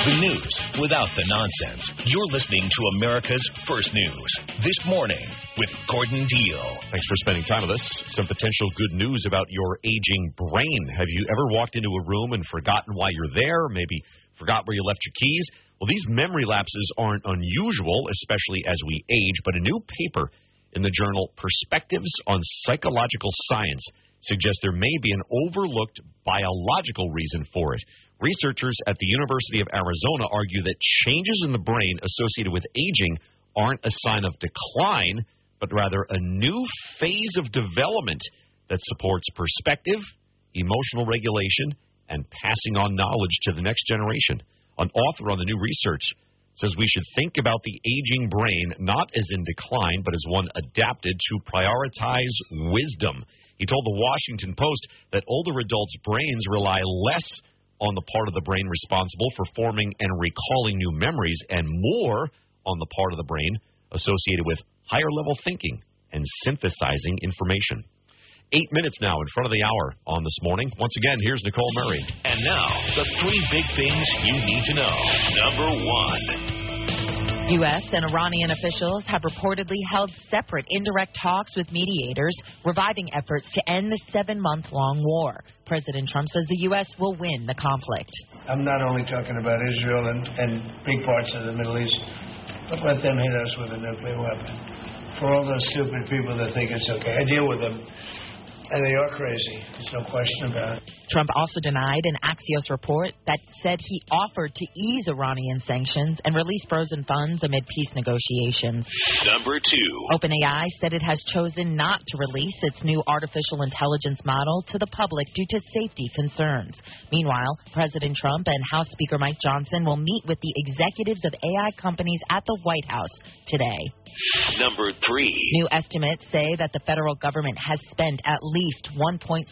The news without the nonsense. You're listening to America's First News. This morning with Gordon Deal. Thanks for spending time with us. Some potential good news about your aging brain. Have you ever walked into a room and forgotten why you're there? Maybe forgot where you left your keys? Well, these memory lapses aren't unusual, especially as we age, but a new paper in the journal Perspectives on Psychological Science suggests there may be an overlooked biological reason for it. Researchers at the University of Arizona argue that changes in the brain associated with aging aren't a sign of decline, but rather a new phase of development that supports perspective, emotional regulation, and passing on knowledge to the next generation. An author on the new research says we should think about the aging brain not as in decline, but as one adapted to prioritize wisdom. He told the Washington Post that older adults' brains rely less on the part of the brain responsible for forming and recalling new memories and more on the part of the brain associated with higher-level thinking and synthesizing information. 8 minutes now in front of the hour on This Morning. Once again, here's Nicole Murray. And now, the three big things you need to know. Number one. U.S. and Iranian officials have reportedly held separate indirect talks with mediators, reviving efforts to end the 7-month-long war. President Trump says the U.S. will win the conflict. I'm not only talking about Israel and big parts of the Middle East, but let them hit us with a nuclear weapon. For all those stupid people that think it's okay, I deal with them. And they are crazy. There's no question about it. Trump also denied an Axios report that said he offered to ease Iranian sanctions and release frozen funds amid peace negotiations. Number two. OpenAI said it has chosen not to release its new artificial intelligence model to the public due to safety concerns. Meanwhile, President Trump and House Speaker Mike Johnson will meet with the executives of AI companies at the White House today. Number three. New estimates say that the federal government has spent at least $1.6